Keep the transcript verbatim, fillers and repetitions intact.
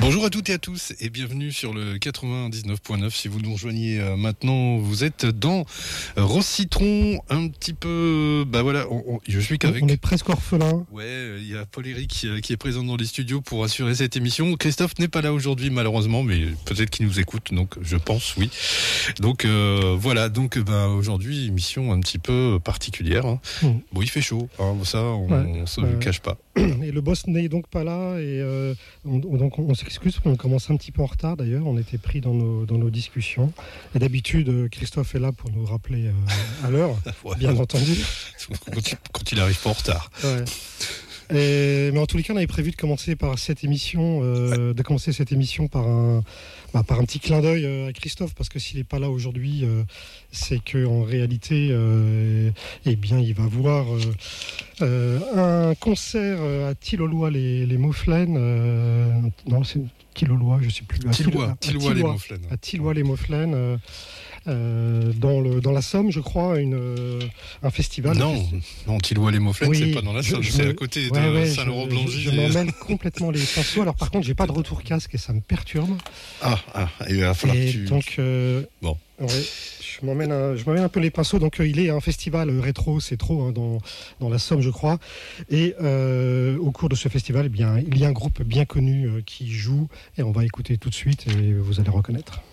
Bonjour à toutes et à tous et bienvenue sur le quatre-vingt-dix-neuf point neuf. Si vous nous rejoignez euh, maintenant, vous êtes dans euh, Rose Citron, un petit peu... Bah voilà, on, on, je suis qu'avec... On est presque orphelin. Ouais, il y a Paul-Éric qui, qui est présent dans les studios pour assurer cette émission. Christophe n'est pas là aujourd'hui malheureusement, mais peut-être qu'il nous écoute, donc je pense, oui. Donc euh, voilà, donc bah, aujourd'hui, émission un petit peu particulière. Hein. Mmh. Bon, il fait chaud, hein, ça on ne ouais, se euh... le cache pas. Et le boss n'est donc pas là et euh, on, donc on, on s'excuse, on commence un petit peu en retard d'ailleurs, on était pris dans nos, dans nos discussions. Et d'habitude, Christophe est là pour nous rappeler euh, à l'heure, ouais. Bien entendu. Quand il, quand il arrive pas en retard. Ouais. Et, mais en tous les cas, on avait prévu de commencer par cette émission, euh, ouais. de commencer cette émission par un, bah, par un petit clin d'œil euh, à Christophe, parce que s'il n'est pas là aujourd'hui, euh, c'est qu'en réalité, euh, eh bien, il va voir euh, euh, un concert à Tilloloy les, les Mauflaines. Euh, non, c'est Tilloloy, je ne sais plus. Tilloy, Tilloy les Mauflaines. À Tilloy les Mauflaines. Euh, Euh, dans, le, dans la Somme, je crois, une, euh, un festival. Non, festi- non Tilloy les Mauflaines, oui, c'est pas dans la Somme, c'est me... à côté ouais, de ouais, Saint-Laurent-Blangy. Je, je, je m'emmène complètement les pinceaux. Alors par contre, j'ai pas de retour casque et ça me perturbe. Ah, ah il va falloir et que tu... donc, euh, bon. Ouais, je m'emmène, un, je m'emmène un peu les pinceaux. Donc euh, il est à un festival rétro, c'est trop, hein, dans, dans la Somme, je crois. Et euh, au cours de ce festival, eh bien, il y a un groupe bien connu euh, qui joue et on va écouter tout de suite et vous allez reconnaître.